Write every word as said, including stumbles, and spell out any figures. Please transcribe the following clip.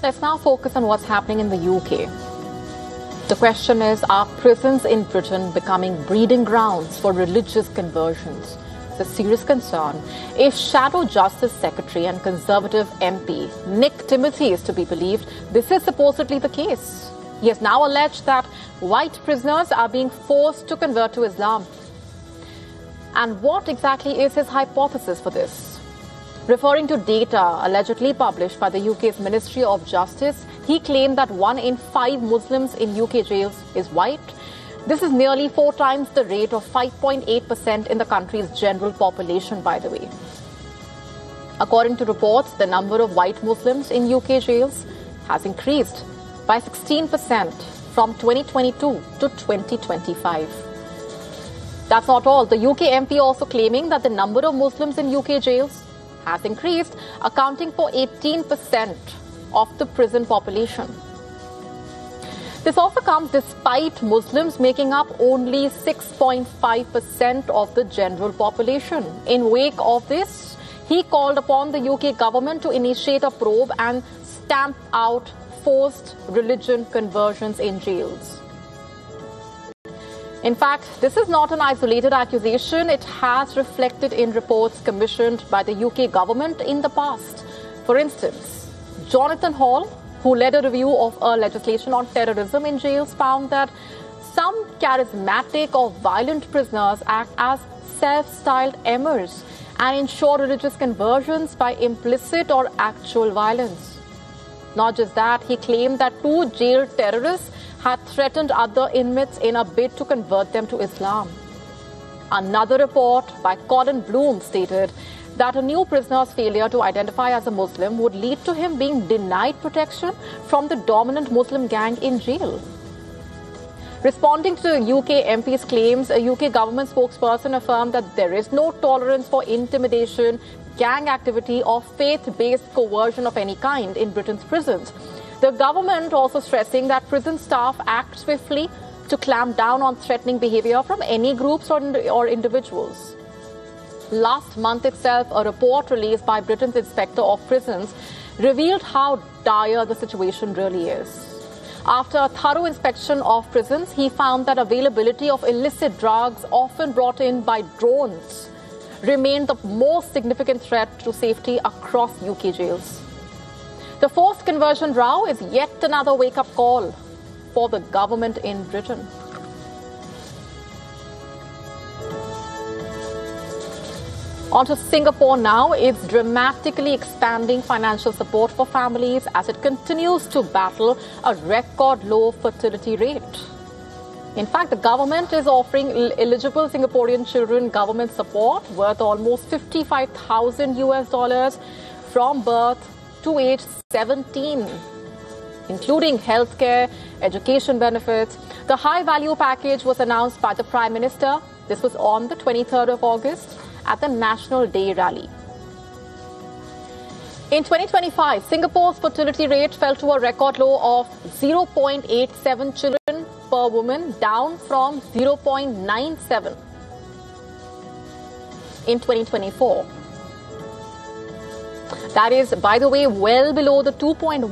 Let's now focus on what's happening in the U K. The question is, are prisons in Britain becoming breeding grounds for religious conversions? It's a serious concern. If Shadow Justice Secretary and Conservative M P Nick Timothy is to be believed, this is supposedly the case. He has now alleged that white prisoners are being forced to convert to Islam. And what exactly is his hypothesis for this? Referring to data allegedly published by the U K's Ministry of Justice, he claimed that one in five Muslims in U K jails is white. This is nearly four times the rate of five point eight percent in the country's general population, by the way. According to reports, the number of white Muslims in U K jails has increased by sixteen percent from twenty twenty-two to twenty twenty-five. That's not all. The U K M P also claiming that the number of Muslims in U K jails has increased, accounting for eighteen percent of the prison population. This also comes despite Muslims making up only six point five percent of the general population. In wake of this, he called upon the U K government to initiate a probe and stamp out forced religion conversions in jails. In fact, this is not an isolated accusation. It has reflected in reports commissioned by the U K government in the past. For instance, Jonathan Hall, who led a review of a legislation on terrorism in jails, found that some charismatic or violent prisoners act as self-styled emirs and ensure religious conversions by implicit or actual violence. Not just that, he claimed that two jail terrorists had threatened other inmates in a bid to convert them to Islam. Another report by Colin Bloom stated that a new prisoner's failure to identify as a Muslim would lead to him being denied protection from the dominant Muslim gang in jail. Responding to the U K M P's claims, a U K government spokesperson affirmed that there is no tolerance for intimidation, gang activity or faith-based coercion of any kind in Britain's prisons. The government also stressing that prison staff act swiftly to clamp down on threatening behavior from any groups or, or individuals. Last month itself, a report released by Britain's Inspector of Prisons revealed how dire the situation really is. After a thorough inspection of prisons, he found that availability of illicit drugs, often brought in by drones, remained the most significant threat to safety across U K jails. The forced conversion row is yet another wake-up call for the government in Britain. On to Singapore now. It's dramatically expanding financial support for families as it continues to battle a record low fertility rate. In fact, the government is offering eligible Singaporean children government support worth almost fifty-five thousand U S dollars from birth to age seventeen, including healthcare, education benefits. The high-value package was announced by the Prime Minister. This was on the twenty-third of August at the National Day rally. In twenty twenty-five, Singapore's fertility rate fell to a record low of zero point eight seven children per woman, down from zero point nine seven in twenty twenty-four. That is, by the way, well below the two point one